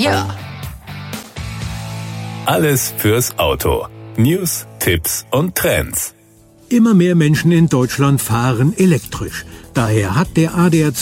Ja. Alles fürs Auto. News, Tipps und Trends. Immer mehr Menschen in Deutschland fahren elektrisch. Daher hat der ADAC